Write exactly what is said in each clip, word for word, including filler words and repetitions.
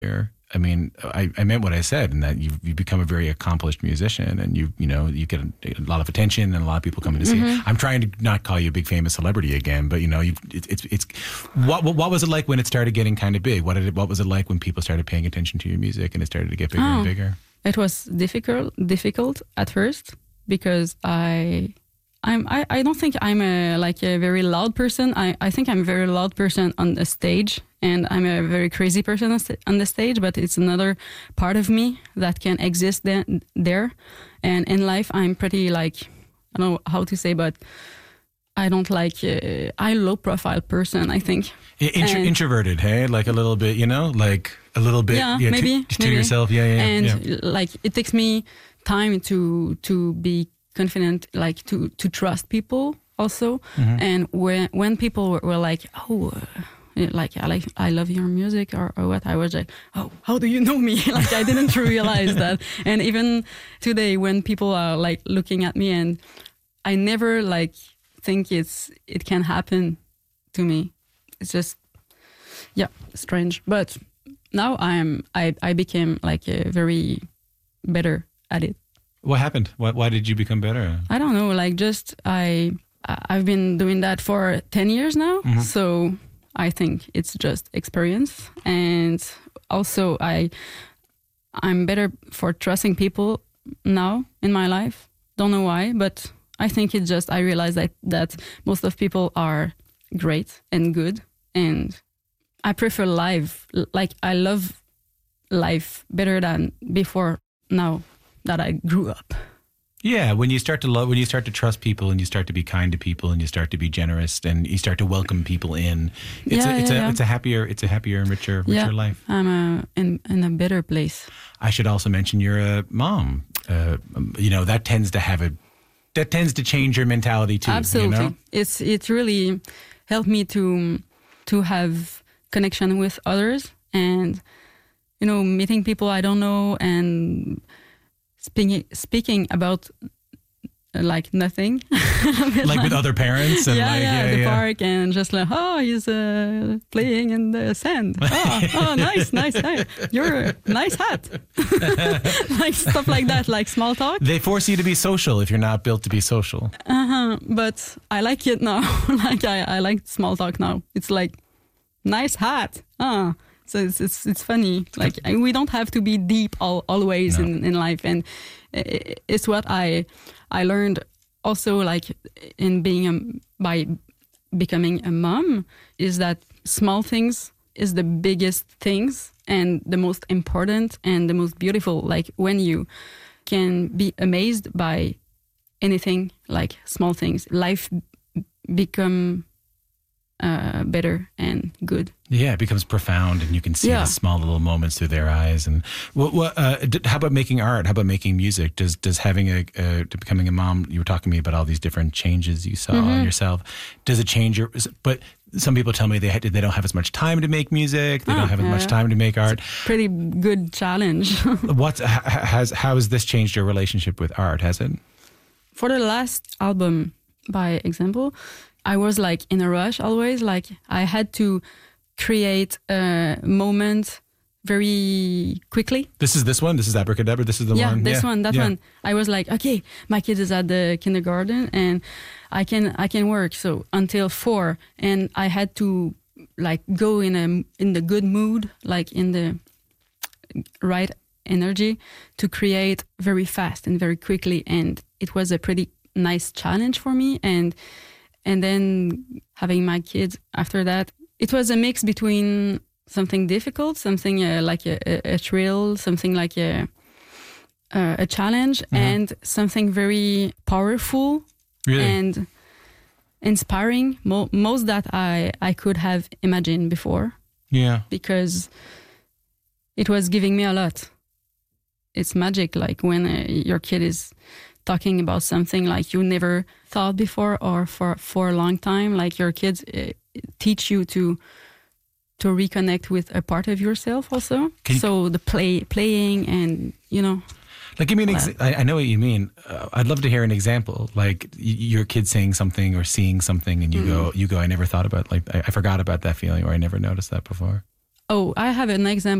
I mean, I, I meant what I said, and that you've, you've become a very accomplished musician, and you you know you get a, a lot of attention, and a lot of people coming to see Mm-hmm. it. I'm trying to not call you a big famous celebrity again, but you know, you it, it's it's what what was it like when it started getting kind of big? What did it, what was it like when people started paying attention to your music and it started to get bigger Oh. and bigger? It was difficult difficult at first because I. I'm, I, I don't think I'm a like a very loud person. I, I think I'm a very loud person on the stage, and I'm a very crazy person on st- on the stage, but it's another part of me that can exist there, there. And in life, I'm pretty like, I don't know how to say, but I don't like, uh, I'm low profile person, I think. Intro, And- introverted, hey? Like a little bit, you know? Like a little bit Yeah, to- maybe, to, maybe. yourself. Yeah, yeah, yeah. And yeah. like, it takes me time to, to be confident, like to, to trust people also. Mm-hmm. And when, when people were, were like, oh, uh, like, I like, I love your music or, or what, I was like, oh, how do you know me? Like, I didn't realize that. And even today when people are like looking at me, and I never like think it's, it can happen to me. It's just, yeah, strange. But now I'm, I, I became like a very better at it. What happened? Why, why did you become better? I don't know, like just I I've been doing that for ten years now. Mm-hmm. So I think it's just experience, and also I I'm better for trusting people now in my life. Don't know why, but I think it's just I realize that that most of people are great and good, and I prefer live. Like I love life better than before now that I grew up. Yeah, when you start to love, when you start to trust people, and you start to be kind to people, and you start to be generous, and you start to welcome people in, it's Yeah, a, it's yeah, a yeah. it's a happier, it's a happier, richer, richer Yeah, life. I'm uh, in in a better place. I should also mention you're a mom. Uh, you know that tends to have a that tends to change your mentality too. Absolutely, You know? it's it really helped me to to have connection with others, and you know, meeting people I don't know, and speaking speaking about uh, like nothing, Like with other parents and yeah, like yeah, yeah, the yeah. park, and just like, oh, he's uh, playing in the sand. Oh, oh, nice, nice, nice. You're a nice hat. Like stuff like that, like small talk. They force you to be social if you're not built to be social. Uh-huh. But I like it now. Like I, I like small talk now. It's like nice hat. Ah. So it's, it's it's funny. Like we don't have to be deep all, always No. in, in life, and i- it's what I I learned also, like in being a, by becoming a mom, is that small things is the biggest things and the most important and the most beautiful. Like when you can be amazed by anything, like small things, life become uh, better and good. Yeah, it becomes profound, and you can see Yeah. the small little moments through their eyes. And what, what, uh, d- how about making art? How about making music? Does does having a uh, to becoming a mom? You were talking to me about all these different changes you saw Mm-hmm. in yourself. Does it change your? But some people tell me they ha- they don't have as much time to make music. They Oh, don't have as yeah. much time to make art. Pretty good challenge. What's ha- has how has this changed your relationship with art? Has it? For the last album, by example, I was like in a rush always. Like I had to create a moment very quickly. This is this one. This is Abracadabra. This is the yeah, one. this one, that yeah. one. I was like, okay, my kid is at the kindergarten, and I can I can work so until four, and I had to like go in a in the good mood, like in the right energy to create very fast and very quickly, and it was a pretty nice challenge for me. And and then having my kids after that, it was a mix between something difficult, something uh, like a, a, a thrill, something like a uh, a challenge, Mhm. and something very powerful Really? and inspiring. Mo- most that I I could have imagined before, yeah. because it was giving me a lot. It's magic, like when uh, your kid is talking about something like you never thought before, or for, for a long time, like your kids uh, teach you to to reconnect with a part of yourself also. Can you- So the play, playing, and you know, Like, give me an Wow. example. I I know what you mean. Uh, I'd love to hear an example. Like y- your kid saying something or seeing something, and you Mm-hmm. go, you go. I never thought about. Like I, I forgot about that feeling, or I never noticed that before. oh, I have an example.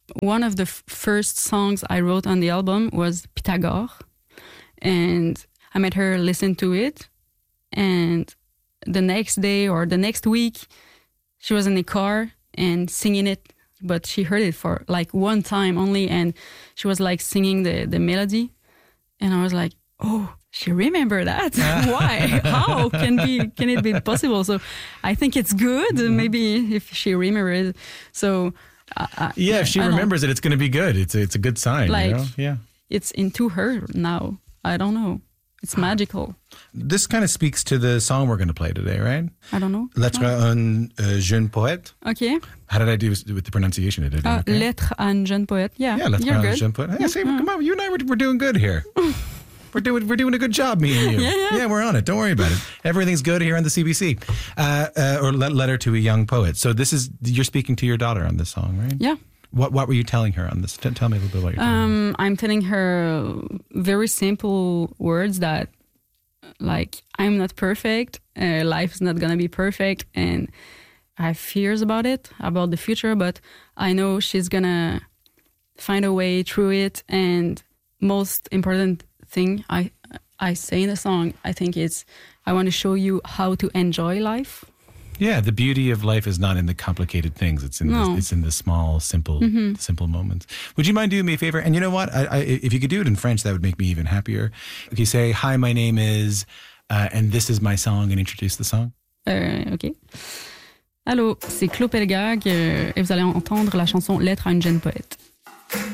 one of the f- first songs I wrote on the album was Pythagore. And I made her listen to it. And the next day or the next week, she was in the car and singing it. But she heard it for like one time only. And she was like singing the, the melody. And I was like, oh, she remembered that. Why? How can be can it be possible? So I think it's good. Maybe if she remembers. So uh, yeah, if she I remembers it, it's going to be good. It's a, it's a good sign. Like, you know? Yeah, it's into her now. I don't know. It's magical. This kind of speaks to the song we're going to play today, right? I don't know. Lettre à un uh, jeune poète. Okay. How did I do with the pronunciation? Did I do Uh, okay? Lettre à un jeune poète. Yeah, Yeah, lettre you're à un good. jeune poète. Hey, Yeah. see, come on, you and I, we're, we're doing good here. We're doing we're doing a good job, me and you. Yeah, yeah. yeah, we're on it. Don't worry about it. Everything's good here on the C B C. Uh, uh, or le- letter to a young poet. So this is you're speaking to your daughter on this song, right? Yeah. What what were you telling her on this? T- tell me a little bit about your. Um, I'm telling her very simple words that, like, I'm not perfect. Uh, life's not gonna be perfect, and I have fears about it, about the future. But I know she's gonna find a way through it. And most important thing I I say in the song, I think it's I want to show you how to enjoy life. Yeah, the beauty of life is not in the complicated things. It's in No. the, it's in the small, simple, Mm-hmm. simple moments. Would you mind doing me a favor? And you know what? I, I, if you could do it in French, that would make me even happier. If you say, "Hi, my name is," uh, and this is my song, and introduce the song. Euh, OK. Allô, c'est Claude Pelgag euh, et vous allez entendre la chanson Lettre à une jeune poète.